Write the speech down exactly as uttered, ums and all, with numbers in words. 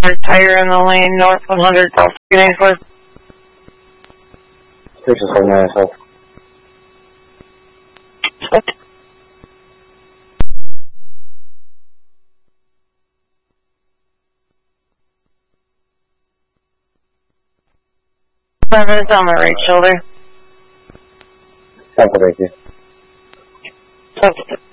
tire in the lane, north one hundred, South ninety-four. six seven nine South. Seven's on the right shoulder. South of right here. South.